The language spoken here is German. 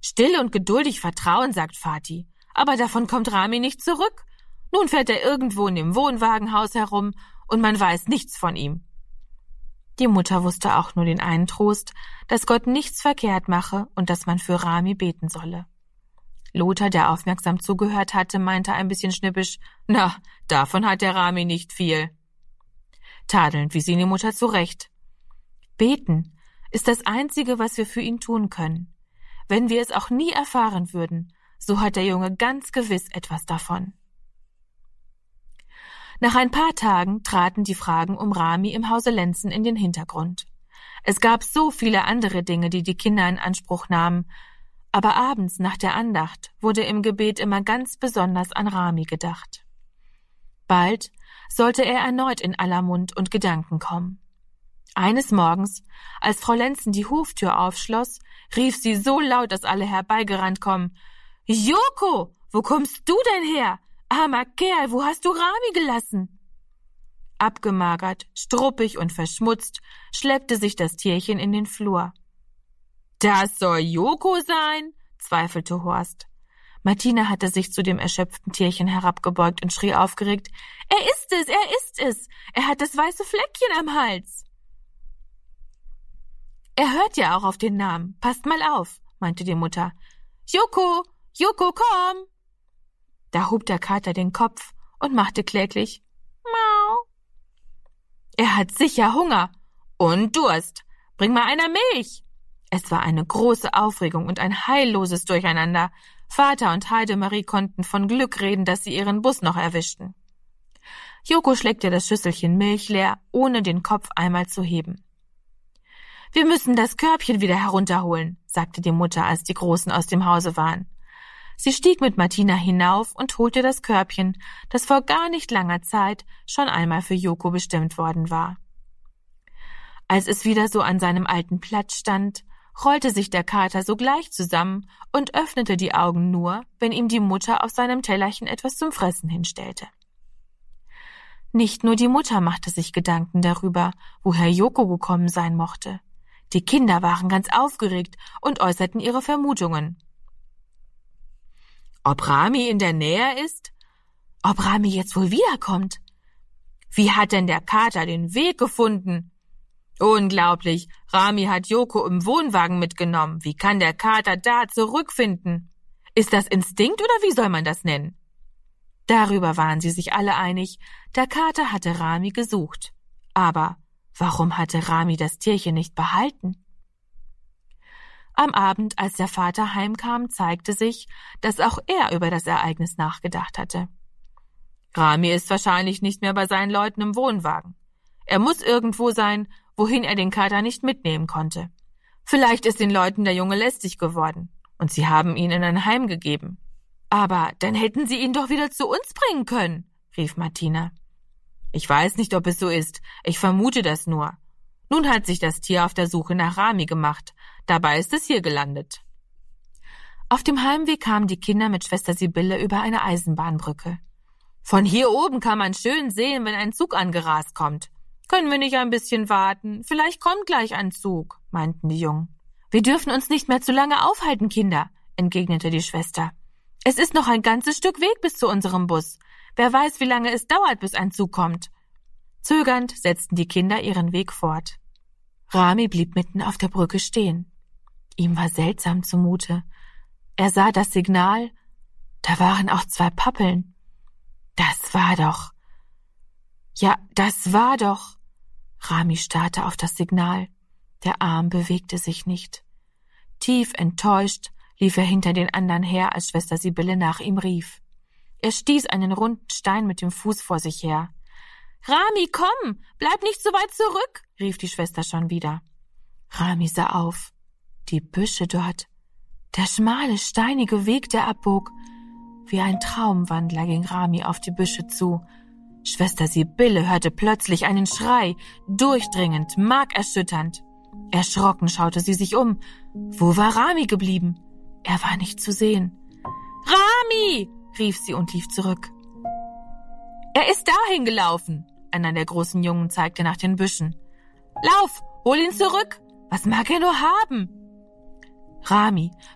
Still und geduldig vertrauen, sagt Vati. Aber davon kommt Rami nicht zurück. Nun fährt er irgendwo in dem Wohnwagenhaus herum und man weiß nichts von ihm. Die Mutter wusste auch nur den einen Trost, dass Gott nichts verkehrt mache und dass man für Rami beten solle. Lothar, der aufmerksam zugehört hatte, meinte ein bisschen schnippisch, »Na, davon hat der Rami nicht viel.« Tadelnd wies ihn die Mutter zurecht. »Beten ist das Einzige, was wir für ihn tun können. Wenn wir es auch nie erfahren würden, so hat der Junge ganz gewiss etwas davon.« Nach ein paar Tagen traten die Fragen um Rami im Hause Lenzen in den Hintergrund. Es gab so viele andere Dinge, die die Kinder in Anspruch nahmen, aber abends nach der Andacht wurde im Gebet immer ganz besonders an Rami gedacht. Bald sollte er erneut in aller Mund und Gedanken kommen. Eines Morgens, als Frau Lenzen die Hoftür aufschloss, rief sie so laut, dass alle herbeigerannt kommen, »Joko, wo kommst du denn her? Armer Kerl, wo hast du Rami gelassen?« Abgemagert, struppig und verschmutzt schleppte sich das Tierchen in den Flur. »Das soll Joko sein?« zweifelte Horst. Martina hatte sich zu dem erschöpften Tierchen herabgebeugt und schrie aufgeregt, »Er ist es, er ist es! Er hat das weiße Fleckchen am Hals!« »Er hört ja auch auf den Namen. Passt mal auf«, meinte die Mutter. »Joko, Joko, komm!« Da hob der Kater den Kopf und machte kläglich »Miau«. »Er hat sicher Hunger und Durst. Bring mal einer Milch!« Es war eine große Aufregung und ein heilloses Durcheinander. Vater und Heidemarie konnten von Glück reden, dass sie ihren Bus noch erwischten. Joko schleckte das Schüsselchen Milch leer, ohne den Kopf einmal zu heben. »Wir müssen das Körbchen wieder herunterholen«, sagte die Mutter, als die Großen aus dem Hause waren. Sie stieg mit Martina hinauf und holte das Körbchen, das vor gar nicht langer Zeit schon einmal für Joko bestimmt worden war. Als es wieder so an seinem alten Platz stand, rollte sich der Kater sogleich zusammen und öffnete die Augen nur, wenn ihm die Mutter auf seinem Tellerchen etwas zum Fressen hinstellte. Nicht nur die Mutter machte sich Gedanken darüber, woher Joko gekommen sein mochte. Die Kinder waren ganz aufgeregt und äußerten ihre Vermutungen. Ob Rami in der Nähe ist? Ob Rami jetzt wohl wiederkommt? Wie hat denn der Kater den Weg gefunden? Unglaublich, Rami hat Joko im Wohnwagen mitgenommen. Wie kann der Kater da zurückfinden? Ist das Instinkt oder wie soll man das nennen? Darüber waren sie sich alle einig, der Kater hatte Rami gesucht. Aber warum hatte Rami das Tierchen nicht behalten? Am Abend, als der Vater heimkam, zeigte sich, dass auch er über das Ereignis nachgedacht hatte. Rami ist wahrscheinlich nicht mehr bei seinen Leuten im Wohnwagen. Er muss irgendwo sein, wohin er den Kater nicht mitnehmen konnte. Vielleicht ist den Leuten der Junge lästig geworden und sie haben ihn in ein Heim gegeben. Aber dann hätten sie ihn doch wieder zu uns bringen können, rief Martina. Ich weiß nicht, ob es so ist. Ich vermute das nur. Nun hat sich das Tier auf der Suche nach Rami gemacht. Dabei ist es hier gelandet. Auf dem Heimweg kamen die Kinder mit Schwester Sibylle über eine Eisenbahnbrücke. Von hier oben kann man schön sehen, wenn ein Zug angerast kommt. Können wir nicht ein bisschen warten? Vielleicht kommt gleich ein Zug, meinten die Jungen. Wir dürfen uns nicht mehr zu lange aufhalten, Kinder, entgegnete die Schwester. Es ist noch ein ganzes Stück Weg bis zu unserem Bus. Wer weiß, wie lange es dauert, bis ein Zug kommt. Zögernd setzten die Kinder ihren Weg fort. Rami blieb mitten auf der Brücke stehen. Ihm war seltsam zumute. Er sah das Signal. Da waren auch 2 Pappeln. Das war doch. Rami starrte auf das Signal. Der Arm bewegte sich nicht. Tief enttäuscht lief er hinter den anderen her, als Schwester Sibylle nach ihm rief. Er stieß einen runden Stein mit dem Fuß vor sich her. »Rami, komm! Bleib nicht so weit zurück!« rief die Schwester schon wieder. Rami sah auf. Die Büsche dort. Der schmale, steinige Weg, der abbog. Wie ein Traumwandler ging Rami auf die Büsche zu. Schwester Sibylle hörte plötzlich einen Schrei, durchdringend, markerschütternd. Erschrocken schaute sie sich um. Wo war Rami geblieben? Er war nicht zu sehen. »Rami!« rief sie und lief zurück. »Er ist dahin gelaufen«, einer der großen Jungen zeigte nach den Büschen. »Lauf, hol ihn zurück! Was mag er nur haben?« Rami